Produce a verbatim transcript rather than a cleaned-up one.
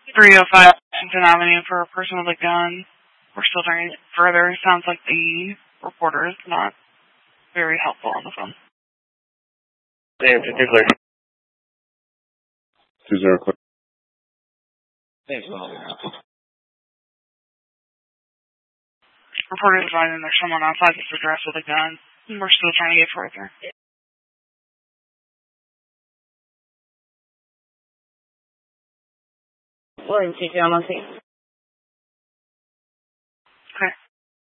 three oh five Washington Avenue for a person with a gun. We're still trying to get further. Sounds like the reporter is not very helpful on the phone. Damn, two clear. Two zero clear. Thanks, Bob. Reporter is advising there's someone outside this address with a gun. We're still trying to get further. William C J, almost